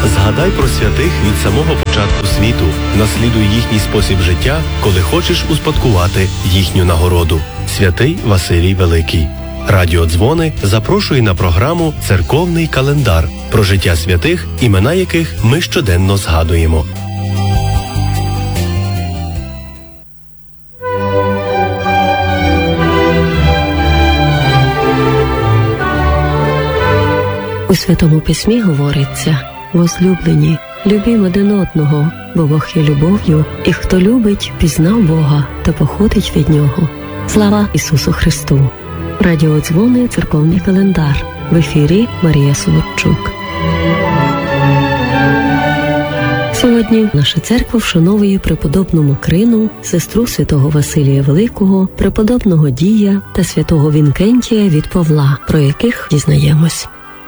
Згадай про святих від самого початку світу. Наслідуй їхній спосіб життя, коли хочеш успадкувати їхню нагороду. Святий Василій Великий. Радіо Дзвони запрошує на програму «Церковний календар» про життя святих, імена яких ми щоденно згадуємо. У Святому Письмі говориться: «Возлюблені, любім один одного, бо Бог є любов'ю, і хто любить, пізнав Бога та походить від Нього». Слава Ісусу Христу! Радіо Дзвони, церковний календар. В ефірі Марія Солодчук. Сьогодні наша церква вшановує преподобну Макрину, сестру святого Василія Великого, преподобного Дія та святого Вінкентія від Павла, про яких дізнаємось.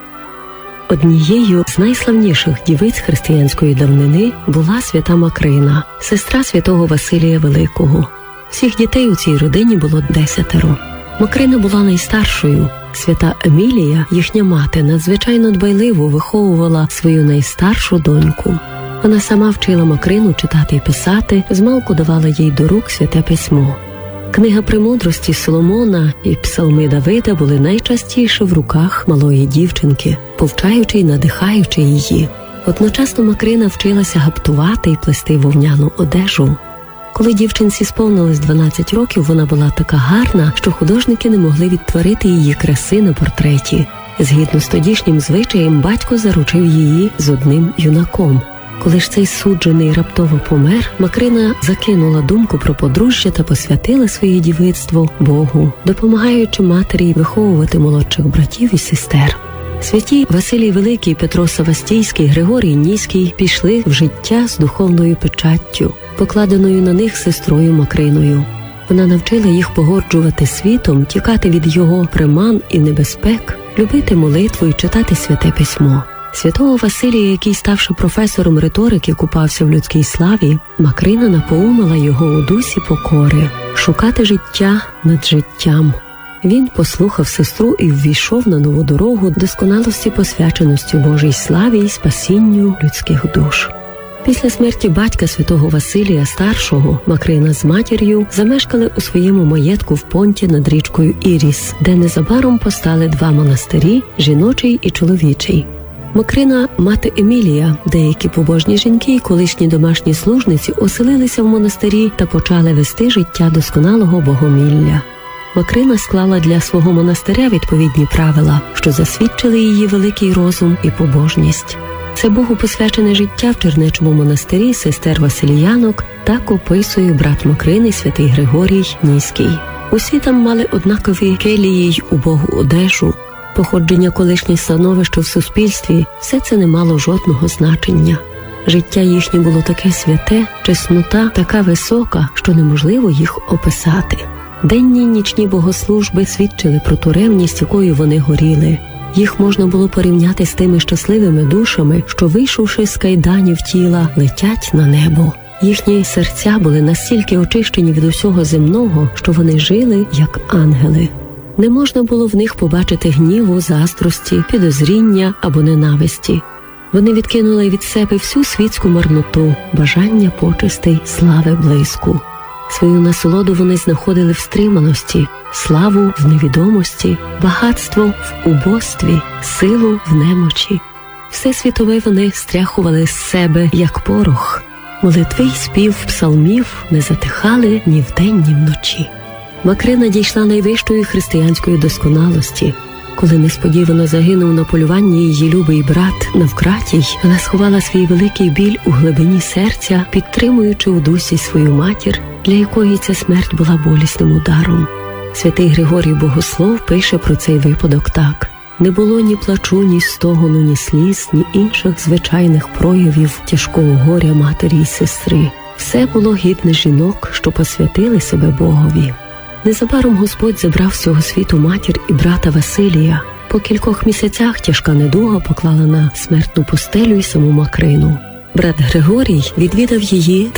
Однією з найславніших дівиць християнської давнини була свята Макрина, сестра святого Василія Великого. Всіх дітей у цій родині було 10. Макрина була найстаршою. Свята Емілія, їхня мати, надзвичайно дбайливо виховувала свою найстаршу доньку. Вона сама вчила Макрину читати і писати, змалку давала їй до рук святе письмо. Книга премудрості Соломона і псалми Давида були найчастіше в руках малої дівчинки, повчаючи й надихаючи її. Одночасно Макрина вчилася гаптувати і плести вовняну одежу. Коли дівчинці сповнилось 12 років, вона була така гарна, що художники не могли відтворити її краси на портреті. Згідно з тодішнім звичаєм, батько заручив її з одним юнаком. Коли ж цей суджений раптово помер, Макрина закинула думку про подружжя та посвятила своє дівицтво Богу, допомагаючи матері виховувати молодших братів і сестер. Святі Василій Великий, Петро Савастійський, Григорій Ніський пішли в життя з духовною печаттю, покладеною на них сестрою Макриною. Вона навчила їх погоджувати світом, тікати від його приман і небезпек, любити молитву і читати святе письмо. Святого Василія, який, ставши професором риторики, купався в людській славі, Макрина напоумила його у дусі покори шукати життя над життям. Він послухав сестру і ввійшов на нову дорогу досконалості, посвяченості Божій славі і спасінню людських душ. Після смерті батька святого Василія Старшого Макрина з матір'ю замешкали у своєму маєтку в Понті над річкою Іріс, де незабаром постали 2 монастирі – жіночий і чоловічий. Макрина, мати Емілія, деякі побожні жінки і колишні домашні служниці оселилися в монастирі та почали вести життя досконалого богомілля. Макрина склала для свого монастиря відповідні правила, що засвідчили її великий розум і побожність. Це Богу посвячене життя в Чернечому монастирі сестер Василіянок так описує брат Макрини святий Григорій Ніський. Усі там мали однакові келії й убогу одежу. Походження, колишнє становище в суспільстві – все це не мало жодного значення. Життя їхнє було таке святе, чеснота така висока, що неможливо їх описати. Денні й нічні богослужби свідчили про ту ревність, якою вони горіли. Їх можна було порівняти з тими щасливими душами, що, вийшовши з кайданів тіла, летять на небо. Їхні серця були настільки очищені від усього земного, що вони жили як ангели. Не можна було в них побачити гніву, заздрості, підозріння або ненависті. Вони відкинули від себе всю світську марноту, бажання почестей, слави, блиску. Свою насолоду вони знаходили в стриманості, славу в невідомості, багатство в убостві, силу в немочі. Все світове вони стряхували з себе, як порох. Молитви й спів псалмів не затихали ні вдень, ні вночі. Макрина дійшла найвищої християнської досконалості. Коли несподівано загинув на полюванні її любий брат Навкратій, вона сховала свій великий біль у глибині серця, підтримуючи у дусі свою матір, для якої ця смерть була болісним ударом. Святий Григорій Богослов пише про цей випадок так: «Не було ні плачу, ні стогону, ні сліз, ні інших звичайних проявів тяжкого горя матері й сестри. Все було гідне жінок, що посвятили себе Богові». Незабаром Господь забрав з цього світу матір і брата Василія. По кількох місяцях тяжка недуга поклала на смертну постелю й саму Макрину. Брат Григорій відвідав її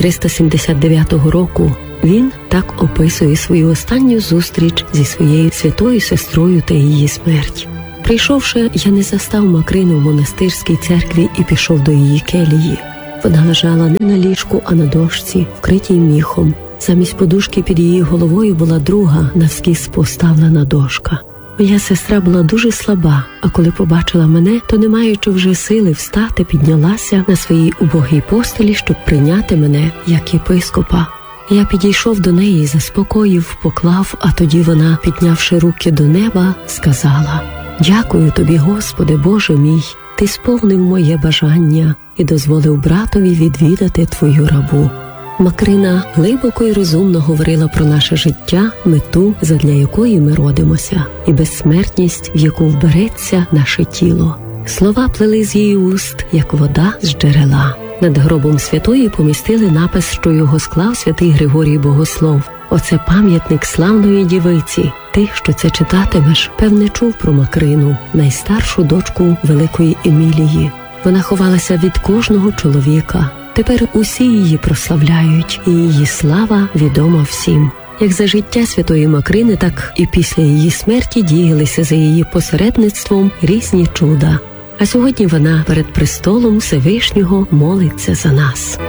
379 року. Він так описує свою останню зустріч зі своєю святою сестрою та її смерть. Прийшовши, я не застав Макрину в монастирській церкві і пішов до її келії. Вона лежала не на ліжку, а на дошці, вкритій міхом. Замість подушки під її головою була друга, навскіз поставлена дошка. Моя сестра була дуже слаба, а коли побачила мене, то, не маючи вже сили встати, піднялася на своїй убогій постелі, щоб прийняти мене як єпископа. Я підійшов до неї, заспокоїв, поклав, а тоді вона, піднявши руки до неба, сказала: «Дякую тобі, Господи, Боже мій, ти сповнив моє бажання і дозволив братові відвідати твою рабу». Макрина глибоко і розумно говорила про наше життя, мету, задля якої ми родимося, і безсмертність, в яку вбереться наше тіло. Слова плили з її уст, як вода з джерела. Над гробом святої помістили напис, що його склав святий Григорій Богослов. Оце пам'ятник славної дівиці. Ти, що це читатимеш, певне чув про Макрину, найстаршу дочку великої Емілії. Вона ховалася від кожного чоловіка. Тепер усі її прославляють, і її слава відома всім. Як за життя святої Макрини, так і після її смерті діялися за її посередництвом різні чуда. А сьогодні вона перед престолом Всевишнього молиться за нас.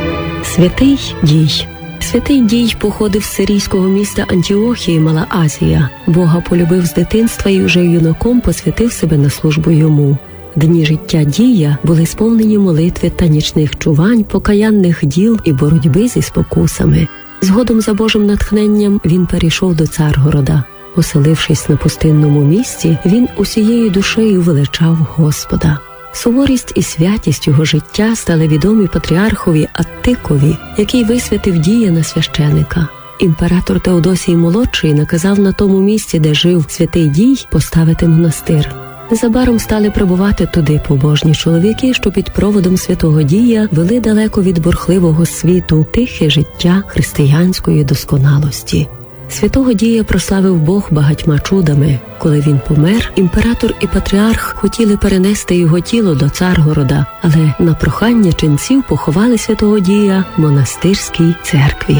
Святий Дій. Святий Дій походив з сирійського міста Антіохії, Мала Азія. Бога полюбив з дитинства і вже юнаком посвятив себе на службу йому. Дні життя Дія були сповнені молитви та нічних чувань, покаянних діл і боротьби зі спокусами. Згодом за Божим натхненням він перейшов до Царгорода. Оселившись на пустинному місці, він усією душею величав Господа. Суворість і святість його життя стали відомі патріархові Аттикові, який висвятив Дія на священика. Імператор Теодосій Молодший наказав на тому місці, де жив святий Дій, поставити монастир. Незабаром стали прибувати туди побожні чоловіки, що під проводом святого Дія вели далеко від бурхливого світу тихе життя християнської досконалості. Святого Дія прославив Бог багатьма чудами. Коли він помер, імператор і патріарх хотіли перенести його тіло до Царгорода, але на прохання ченців поховали святого Дія в монастирській церкві.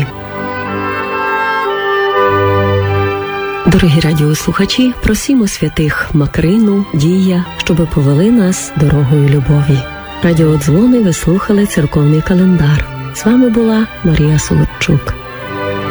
Дорогі радіослухачі, просімо святих Макрину, Дія, щоби повели нас дорогою любові. Радіодзвони ви слухали церковний календар. З вами була Марія Солодчук.